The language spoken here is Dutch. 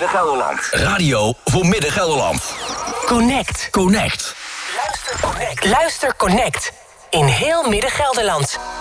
Midden-Gelderland. Radio voor Midden-Gelderland. Connect. Connect. Luister Connect. In heel Midden-Gelderland.